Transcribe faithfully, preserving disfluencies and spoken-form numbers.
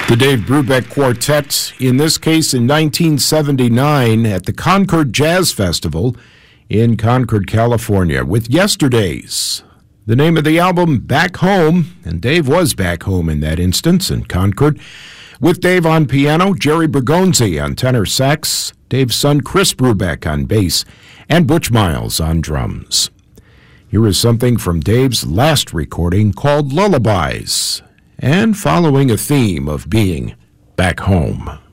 The Dave Brubeck Quartet, in this case in nineteen seventy-nine at the Concord Jazz Festival in Concord, California, with Yesterdays. The name of the album, Back Home, and Dave was back home in that instance in Concord, with Dave on piano, Jerry Bergonzi on tenor sax, Dave's son Chris Brubeck on bass, and Butch Miles on drums. Here is something from Dave's last recording called Lullabies, and following a theme of being back home.